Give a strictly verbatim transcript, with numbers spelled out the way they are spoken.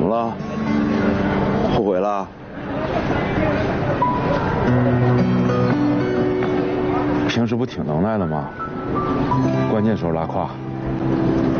么了？后悔了？平时不挺能耐的吗？关键时候拉胯。